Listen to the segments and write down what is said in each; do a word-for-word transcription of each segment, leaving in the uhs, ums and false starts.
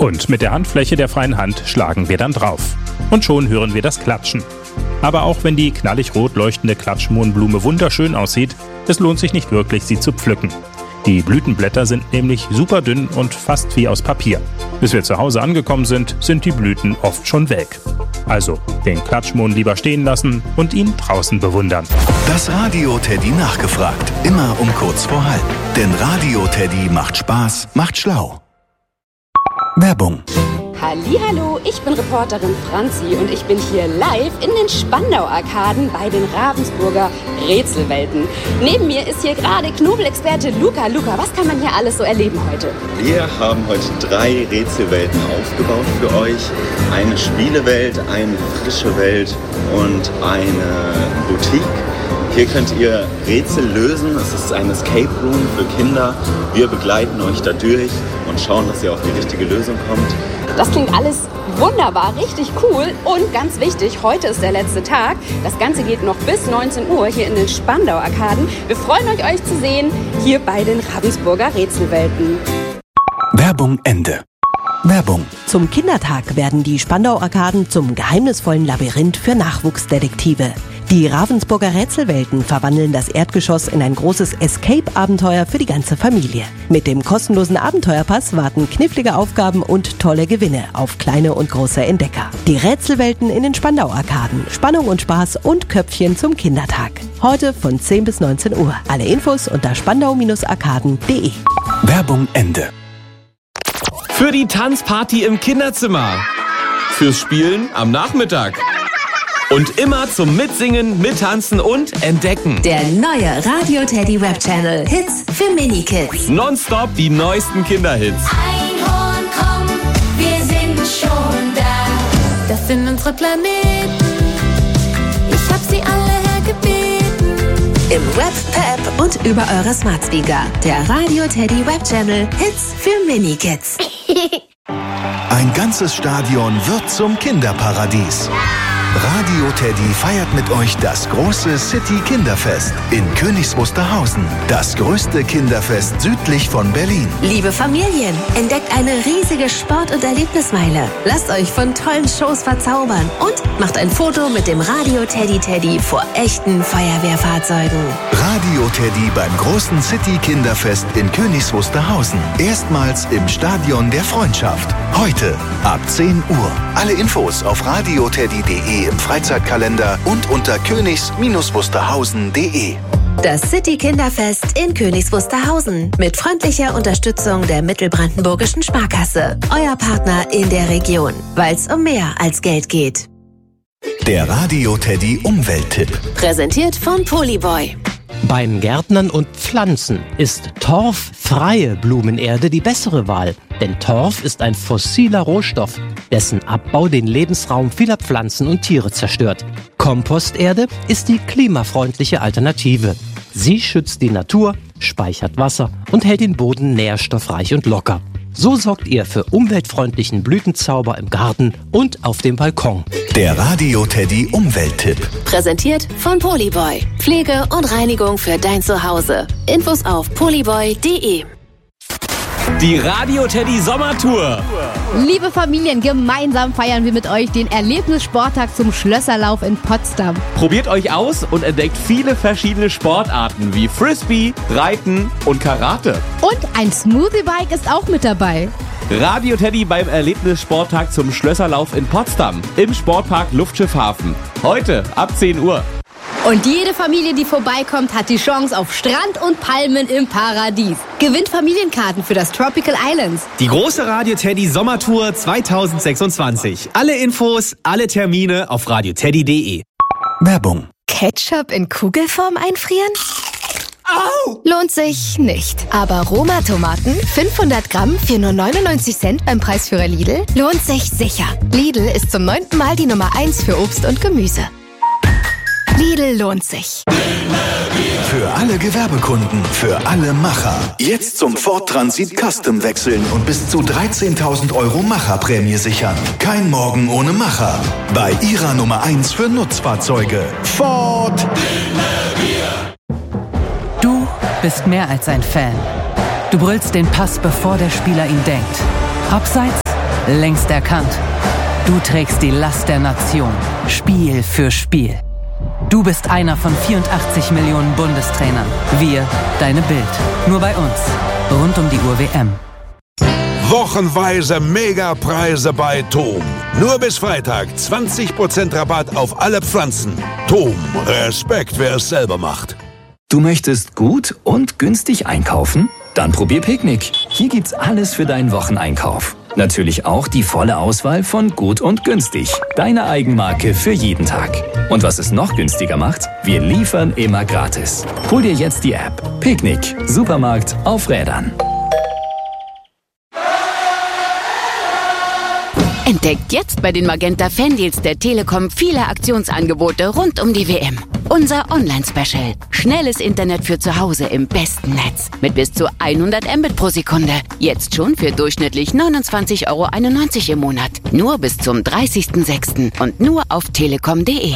Und mit der Handfläche der freien Hand schlagen wir dann drauf. Und schon hören wir das Klatschen. Aber auch wenn die knallig rot leuchtende Klatschmohnblume wunderschön aussieht, es lohnt sich nicht wirklich, sie zu pflücken. Die Blütenblätter sind nämlich super dünn und fast wie aus Papier. Bis wir zu Hause angekommen sind, sind die Blüten oft schon welk. Also den Klatschmohn lieber stehen lassen und ihn draußen bewundern. Das Radio Teddy nachgefragt. Immer um kurz vor halb. Denn Radio Teddy macht Spaß, macht schlau. Werbung. Hallihallo, ich bin Reporterin Franzi und ich bin hier live in den Spandau-Arkaden bei den Ravensburger Rätselwelten. Neben mir ist hier gerade Knobelexperte Luca. Luca, was kann man hier alles so erleben heute? Wir haben heute drei Rätselwelten aufgebaut für euch. Eine Spielewelt, eine frische Welt und eine Boutique. Hier könnt ihr Rätsel lösen. Es ist ein Escape Room für Kinder. Wir begleiten euch da durch und schauen, dass ihr auf die richtige Lösung kommt. Das klingt alles wunderbar, richtig cool und ganz wichtig, heute ist der letzte Tag. Das Ganze geht noch bis neunzehn Uhr hier in den Spandau-Arkaden. Wir freuen euch, euch zu sehen hier bei den Ravensburger Rätselwelten. Werbung Ende. Werbung. Zum Kindertag werden die Spandau-Arkaden zum geheimnisvollen Labyrinth für Nachwuchsdetektive. Die Ravensburger Rätselwelten verwandeln das Erdgeschoss in ein großes Escape-Abenteuer für die ganze Familie. Mit dem kostenlosen Abenteuerpass warten knifflige Aufgaben und tolle Gewinne auf kleine und große Entdecker. Die Rätselwelten in den Spandau-Arkaden. Spannung und Spaß und Köpfchen zum Kindertag. Heute von zehn bis neunzehn Uhr. Alle Infos unter spandau arkaden punkt de. Werbung Ende. Für die Tanzparty im Kinderzimmer. Fürs Spielen am Nachmittag. Und immer zum Mitsingen, Mittanzen und Entdecken. Der neue Radio Teddy Web Channel. Hits für Mini-Kids. Nonstop die neuesten Kinderhits. Einhorn, komm, wir sind schon da. Das sind unsere Planeten. Ich hab sie alle hergebeten. Im Web, per App und über eure Smart Speaker. Der Radio Teddy Web Channel. Hits für Mini-Kids. Ein ganzes Stadion wird zum Kinderparadies. Radio Teddy feiert mit euch das große City Kinderfest in Königs Wusterhausen. Das größte Kinderfest südlich von Berlin. Liebe Familien, entdeckt eine riesige Sport- und Erlebnismeile. Lasst euch von tollen Shows verzaubern und macht ein Foto mit dem Radio Teddy Teddy vor echten Feuerwehrfahrzeugen. Radio Teddy beim großen City Kinderfest in Königs Wusterhausen. Erstmals im Stadion der Freundschaft. Heute ab zehn Uhr. Alle Infos auf radio teddy punkt de im Freizeitkalender und unter königs wusterhausen punkt de. Das City Kinderfest in Königs Wusterhausen mit freundlicher Unterstützung der Mittelbrandenburgischen Sparkasse. Euer Partner in der Region, weil es um mehr als Geld geht. Der Radio Teddy Umwelttipp. Präsentiert von Polyboy. Beim Gärtnern und Pflanzen ist torffreie Blumenerde die bessere Wahl. Denn Torf ist ein fossiler Rohstoff, dessen Abbau den Lebensraum vieler Pflanzen und Tiere zerstört. Komposterde ist die klimafreundliche Alternative. Sie schützt die Natur, speichert Wasser und hält den Boden nährstoffreich und locker. So sorgt ihr für umweltfreundlichen Blütenzauber im Garten und auf dem Balkon. Der Radio Teddy Umwelttipp. Präsentiert von Polyboy. Pflege und Reinigung für dein Zuhause. Infos auf polyboy punkt de. Die Radio Teddy Sommertour. Liebe Familien, gemeinsam feiern wir mit euch den Erlebnissporttag zum Schlösserlauf in Potsdam. Probiert euch aus und entdeckt viele verschiedene Sportarten wie Frisbee, Reiten und Karate. Und ein Smoothie-Bike ist auch mit dabei. Radio Teddy beim Erlebnissporttag zum Schlösserlauf in Potsdam im Sportpark Luftschiffhafen. Heute ab zehn Uhr. Und jede Familie, die vorbeikommt, hat die Chance auf Strand und Palmen im Paradies. Gewinnt Familienkarten für das Tropical Islands. Die große Radio Teddy Sommertour zwanzig sechsundzwanzig. Alle Infos, alle Termine auf radio teddy punkt de. Werbung. Ketchup in Kugelform einfrieren? Au! Lohnt sich nicht. Aber Roma-Tomaten, fünfhundert Gramm für nur neunundneunzig Cent beim Preisführer Lidl, lohnt sich sicher. Lidl ist zum neunten Mal die Nummer eins für Obst und Gemüse. Lidl lohnt sich. Für alle Gewerbekunden, für alle Macher. Jetzt zum Ford Transit Custom wechseln und bis zu dreizehntausend Euro Macherprämie sichern. Kein Morgen ohne Macher. Bei ihrer Nummer eins für Nutzfahrzeuge. Ford. Du bist mehr als ein Fan. Du brüllst den Pass, bevor der Spieler ihn denkt. Abseits längst erkannt. Du trägst die Last der Nation, Spiel für Spiel. Du bist einer von vierundachtzig Millionen Bundestrainern. Wir, deine Bild. Nur bei uns. Rund um die Uhr W M. Wochenweise Megapreise bei Thom. Nur bis Freitag zwanzig Prozent Rabatt auf alle Pflanzen. Thom, Respekt, wer es selber macht. Du möchtest gut und günstig einkaufen? Dann probier Picknick. Hier gibt's alles für deinen Wocheneinkauf. Natürlich auch die volle Auswahl von Gut und Günstig. Deine Eigenmarke für jeden Tag. Und was es noch günstiger macht? Wir liefern immer gratis. Hol dir jetzt die App. Picknick. Supermarkt auf Rädern. Entdeckt jetzt bei den Magenta Fandeals der Telekom viele Aktionsangebote rund um die W M. Unser Online-Special. Schnelles Internet für zu Hause im besten Netz. Mit bis zu hundert Mbit pro Sekunde. Jetzt schon für durchschnittlich neunundzwanzig Euro einundneunzig im Monat. Nur bis zum dreißigsten sechsten und nur auf telekom punkt de.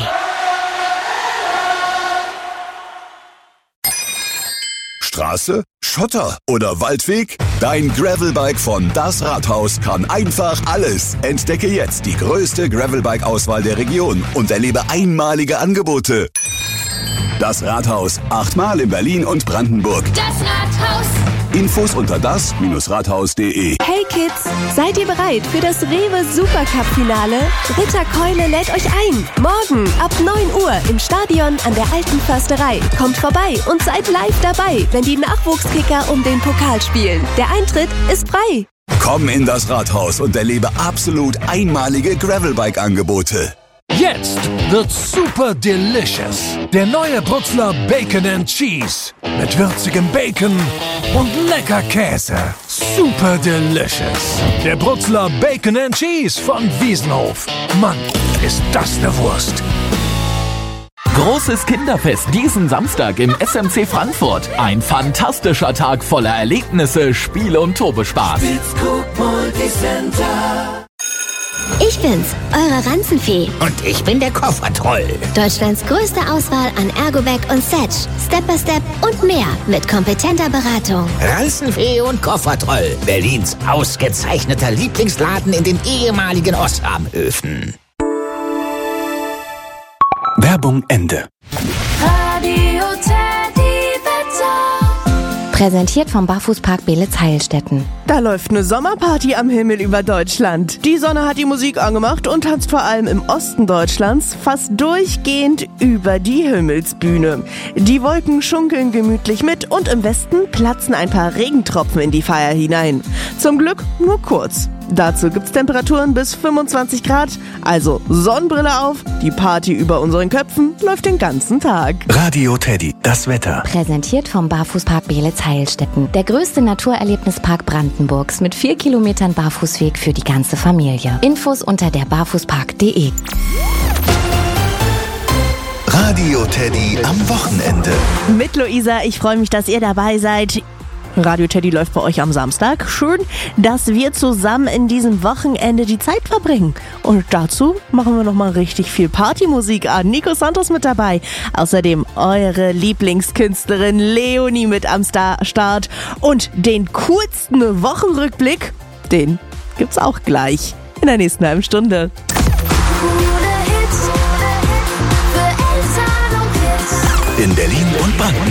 Straße, Schotter oder Waldweg? Dein Gravelbike von Das Rathaus kann einfach alles. Entdecke jetzt die größte Gravelbike-Auswahl der Region und erlebe einmalige Angebote. Das Rathaus, achtmal in Berlin und Brandenburg. Das Rathaus. Infos unter das Rathaus punkt de. Hey Kids, seid ihr bereit für das Rewe Supercup-Finale? Ritter Keule lädt euch ein. Morgen ab neun Uhr im Stadion an der Alten Försterei. Kommt vorbei und seid live dabei, wenn die Nachwuchskicker um den Pokal spielen. Der Eintritt ist frei. Komm in das Rathaus und erlebe absolut einmalige Gravelbike-Angebote. Jetzt wird's super delicious. Der neue Brutzler Bacon and Cheese. Mit würzigem Bacon und lecker Käse. Super delicious. Der Brutzler Bacon and Cheese von Wiesenhof. Mann, ist das eine Wurst. Großes Kinderfest diesen Samstag im S M C Frankfurt. Ein fantastischer Tag voller Erlebnisse, Spiele und Turbospaß. Ich bin's, eure Ranzenfee. Und ich bin der Koffertroll. Deutschlands größte Auswahl an Ergobag und Setch, Step by Step und mehr mit kompetenter Beratung. Ranzenfee und Koffertroll. Berlins ausgezeichneter Lieblingsladen in den ehemaligen Osramhöfen. Werbung Ende. Radio Teddy Wetter. Präsentiert vom Barfußpark Beelitz-Heilstätten. Da läuft eine Sommerparty am Himmel über Deutschland. Die Sonne hat die Musik angemacht und tanzt vor allem im Osten Deutschlands fast durchgehend über die Himmelsbühne. Die Wolken schunkeln gemütlich mit und im Westen platzen ein paar Regentropfen in die Feier hinein. Zum Glück nur kurz. Dazu gibt's Temperaturen bis fünfundzwanzig Grad, also Sonnenbrille auf, die Party über unseren Köpfen läuft den ganzen Tag. Radio Teddy, das Wetter. Präsentiert vom Barfußpark Beelitz-Heilstätten. Der größte Naturerlebnispark Brandenburgs mit vier Kilometern Barfußweg für die ganze Familie. Infos unter der barfußpark punkt de. Radio Teddy am Wochenende. Mit Luisa, ich freue mich, dass ihr dabei seid. Radio Teddy läuft bei euch am Samstag. Schön, dass wir zusammen in diesem Wochenende die Zeit verbringen. Und dazu machen wir nochmal richtig viel Partymusik an. Nico Santos mit dabei. Außerdem eure Lieblingskünstlerin Leonie mit am Star- Start. Und den coolsten Wochenrückblick, den gibt's auch gleich in der nächsten halben Stunde. In Berlin und Brandenburg.